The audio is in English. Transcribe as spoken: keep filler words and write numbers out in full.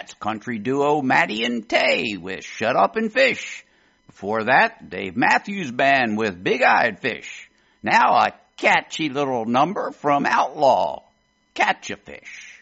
That's country duo Matty and Tay with Shut Up and Fish. Before that, Dave Matthews Band with Big-Eyed Fish. Now a catchy little number from Outlaw, Catch a Fish.